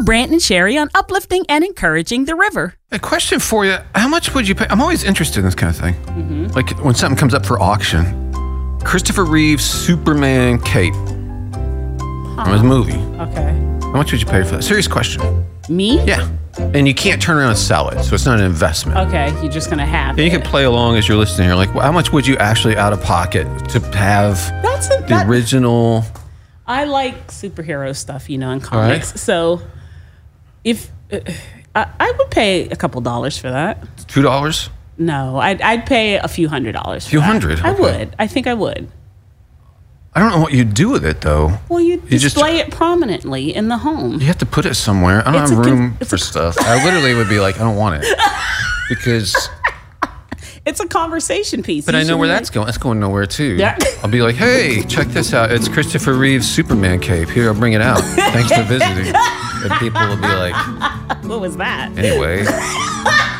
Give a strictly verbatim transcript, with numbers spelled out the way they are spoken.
Brant and Sherry on uplifting and encouraging the river. A question for you. How much would you pay? I'm always interested in this kind of thing. Mm-hmm. Like when something comes up for auction. Christopher Reeve's Superman cape. Huh. From his movie. Okay. How much would you pay for that? Serious question. Me? Yeah. And you can't turn around and sell it, so it's not an investment. Okay, you're just going to have and it. you can play along as you're listening here. Like, well, how much would you actually out of pocket to have That's a, the that, original... I like superhero stuff, you know, in comics. Right. So if uh, I, I would pay a couple dollars for that. Two dollars? No, I'd, I'd pay a few hundred dollars for a few that. hundred? Okay. I would. I think I would. I don't know what you'd do with it, though. Well, you, you display just, it prominently in the home. You have to put it somewhere. I don't it's have room con- for a, stuff. I literally would be like, I don't want it. Because... It's a conversation piece. But you I know where make... that's going. That's going nowhere, too. Yeah. I'll be like, hey, check this out. It's Christopher Reeve's Superman cape. Here, I'll bring it out. Thanks for visiting. And people will be like... What was that? Anyway...